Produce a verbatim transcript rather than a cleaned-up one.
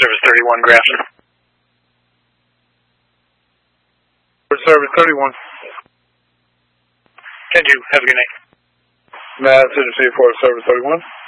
Service thirty-one, Grafton. For Service thirty-one. Can do. Have a good night. Mass Intercity for Service thirty-one.